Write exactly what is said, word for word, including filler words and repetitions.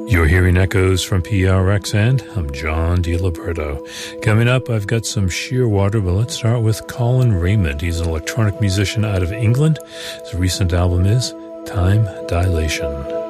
You're hearing echoes from P R X, and I'm John DiLiberto. Coming up, I've got some Shearwater, but let's start with Colin Raymond. He's an electronic musician out of England. His recent album is Time Dilation.